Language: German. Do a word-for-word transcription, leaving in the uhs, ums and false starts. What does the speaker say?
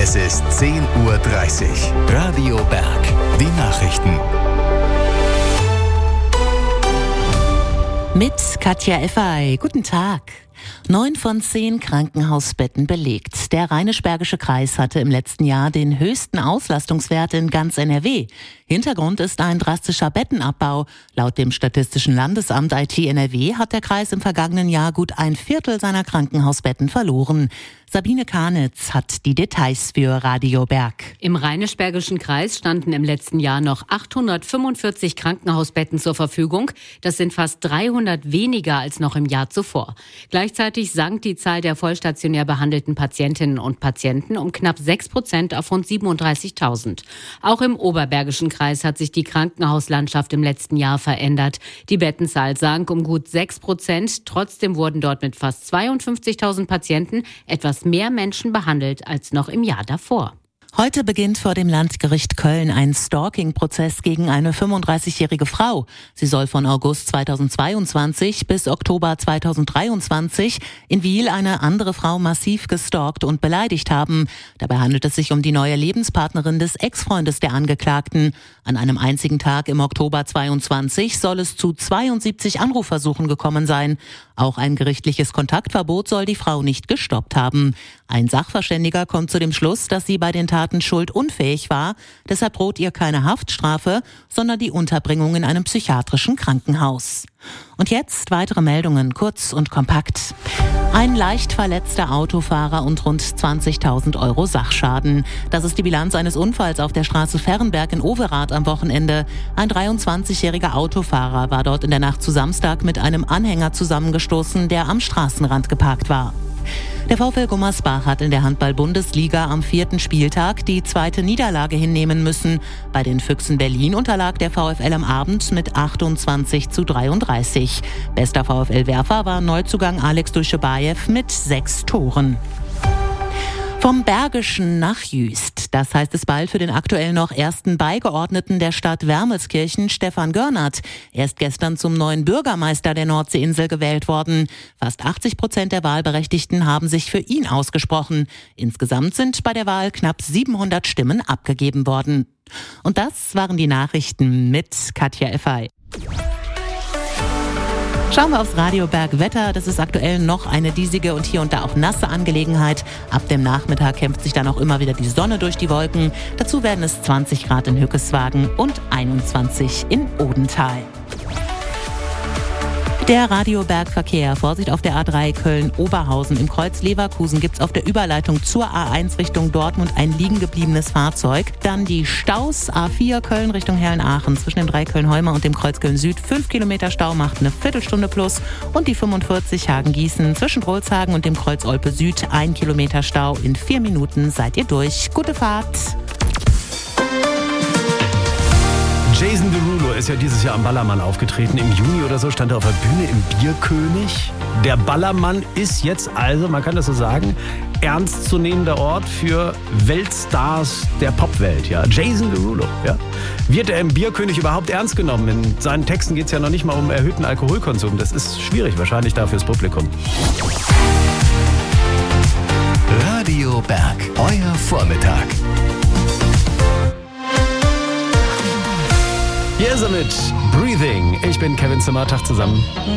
Es ist zehn Uhr dreißig. Radio Berg. Die Nachrichten. Mit Katja Effay. Guten Tag. Neun von zehn Krankenhausbetten belegt. Der Rheinisch-Bergische Kreis hatte im letzten Jahr den höchsten Auslastungswert in ganz N R W. Hintergrund ist ein drastischer Bettenabbau. Laut dem Statistischen Landesamt I T N R W hat der Kreis im vergangenen Jahr gut ein Viertel seiner Krankenhausbetten verloren. Sabine Kahnitz hat die Details für Radio Berg. Im Rheinisch-Bergischen Kreis standen im letzten Jahr noch achthundertfünfundvierzig Krankenhausbetten zur Verfügung. Das sind fast dreihundert weniger als noch im Jahr zuvor. Gleichzeitig sank die Zahl der vollstationär behandelten Patientinnen und Patienten um knapp sechs Prozent auf rund siebenunddreißigtausend. Auch im Oberbergischen Kreis hat sich die Krankenhauslandschaft im letzten Jahr verändert. Die Bettenzahl sank um gut sechs Prozent. Trotzdem wurden dort mit fast zweiundfünfzigtausend Patienten etwas mehr Menschen behandelt als noch im Jahr davor. Heute beginnt vor dem Landgericht Köln ein Stalking-Prozess gegen eine fünfunddreißigjährige Frau. Sie soll von August zweitausendzweiundzwanzig bis Oktober zweitausenddreiundzwanzig in Wiel eine andere Frau massiv gestalkt und beleidigt haben. Dabei handelt es sich um die neue Lebenspartnerin des Ex-Freundes der Angeklagten. An einem einzigen Tag im Oktober zweiundzwanzig soll es zu zweiundsiebzig Anrufversuchen gekommen sein. Auch ein gerichtliches Kontaktverbot soll die Frau nicht gestoppt haben. Ein Sachverständiger kommt zu dem Schluss, dass sie bei den Taten schuldunfähig war. Deshalb droht ihr keine Haftstrafe, sondern die Unterbringung in einem psychiatrischen Krankenhaus. Und jetzt weitere Meldungen, kurz und kompakt. Ein leicht verletzter Autofahrer und rund zwanzigtausend Euro Sachschaden. Das ist die Bilanz eines Unfalls auf der Straße Ferrenberg in Overath am Wochenende. Ein dreiundzwanzigjähriger Autofahrer war dort in der Nacht zu Samstag mit einem Anhänger zusammengestoßen, der am Straßenrand geparkt war. Der VfL Gummersbach hat in der Handball-Bundesliga am vierten Spieltag die zweite Niederlage hinnehmen müssen. Bei den Füchsen Berlin unterlag der VfL am Abend mit achtundzwanzig zu dreiunddreißig. Bester VfL-Werfer war Neuzugang Alex Duschebaev mit sechs Toren. Vom Bergischen nach Jüst. Das heißt es bald für den aktuell noch ersten Beigeordneten der Stadt Wermelskirchen, Stefan Görnert. Er ist gestern zum neuen Bürgermeister der Nordseeinsel gewählt worden. Fast achtzig Prozent der Wahlberechtigten haben sich für ihn ausgesprochen. Insgesamt sind bei der Wahl knapp siebenhundert Stimmen abgegeben worden. Und das waren die Nachrichten mit Katja Effay. Schauen wir aufs Radio Berg Wetter. Das ist aktuell noch eine diesige und hier und da auch nasse Angelegenheit. Ab dem Nachmittag kämpft sich dann auch immer wieder die Sonne durch die Wolken. Dazu werden es zwanzig Grad in Hückeswagen und einundzwanzig in Odenthal. Der Radiobergverkehr. Vorsicht auf der A drei Köln-Oberhausen. Im Kreuz Leverkusen gibt es auf der Überleitung zur A eins Richtung Dortmund ein liegen gebliebenes Fahrzeug. Dann die Staus. A vier Köln Richtung Herrn-Aachen. Zwischen dem drei Köln-Heumer und dem Kreuz Köln-Süd. fünf Kilometer Stau macht eine Viertelstunde plus. Und die fünfundvierzig Hagen-Gießen. Zwischen Rolzhagen und dem Kreuz Olpe-Süd. Ein Kilometer Stau. In vier Minuten seid ihr durch. Gute Fahrt. Jason Derulo ist ja dieses Jahr am Ballermann aufgetreten. Im Juni oder so stand er auf der Bühne im Bierkönig. Der Ballermann ist jetzt also, man kann das so sagen, ernstzunehmender Ort für Weltstars der Popwelt. Ja. Jason Derulo. Ja. Wird er im Bierkönig überhaupt ernst genommen? In seinen Texten geht es ja noch nicht mal um erhöhten Alkoholkonsum. Das ist schwierig wahrscheinlich da fürs Publikum. Radio Berg, euer Vormittag. Hier ist er mit Breathing. Ich bin Kevin Zimmer. Tag zusammen.